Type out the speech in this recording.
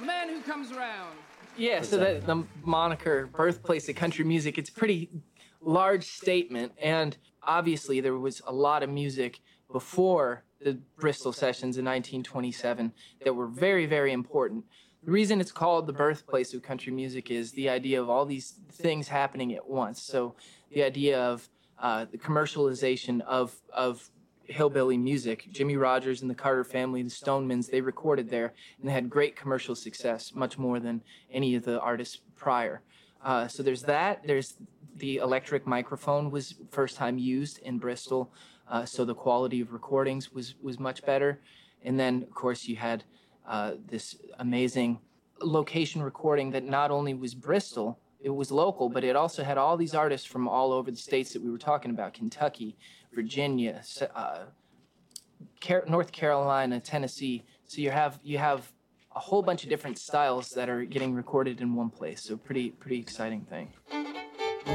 The man who comes around. Yeah, so that the moniker birthplace of country music, it's a pretty large statement, and obviously there was a lot of music before the Bristol sessions in 1927 that were very, very important. The reason it's called the birthplace of country music is the idea of all these things happening at once. So the idea of the commercialization of hillbilly music. Jimmy Rogers and the Carter family, the Stonemans, they recorded there, and they had great commercial success, much more than any of the artists prior. So there's that. There's the electric microphone was first time used in Bristol, so the quality of recordings was much better. And then, of course, you had this amazing location recording that not only was Bristol, it was local, but it also had all these artists from all over the states that we were talking about: Kentucky, Virginia, North Carolina, Tennessee. So you have a whole bunch of different styles that are getting recorded in one place. So pretty exciting thing.